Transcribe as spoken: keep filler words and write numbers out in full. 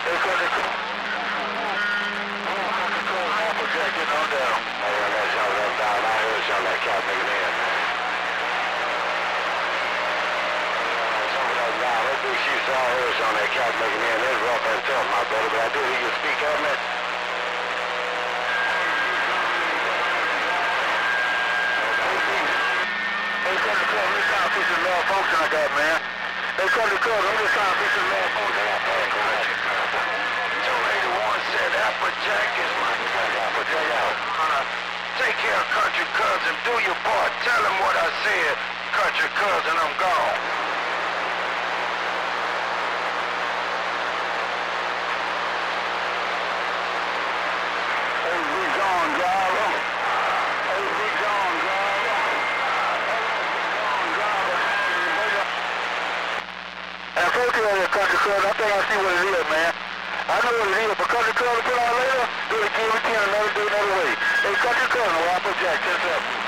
On that cat making in, it's rough and tough, my brother, but I do hear you speak of it. Hey, come to club, I'm just trying to fix some malfunction I got, man. Hey, come to club, I'm just trying to fix some malfunction I got. two eighty-one said Applejack is my Applejack out. Uh, take care of Country Cousin, do your part, tell him what I said, Country Cousin, I'm gone. Country Club, I think I see what it is, man. I know what it is, but Country Club to put out later, do it again, we can another, do it another way. Hey, Country Club, no Applejack, ten seven.